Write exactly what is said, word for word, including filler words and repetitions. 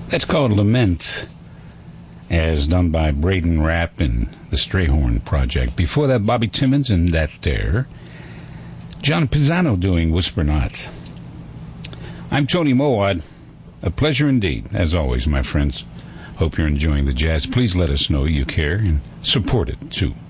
That's called Lament, as done by Braden Rapp and the Strayhorn Project. Before that, Bobby Timmons and That There. John Pisano doing Whisper Not. I'm Tony Mowat. A pleasure indeed, as always, my friends. Hope you're enjoying the jazz. Please let us know you care and support it, too.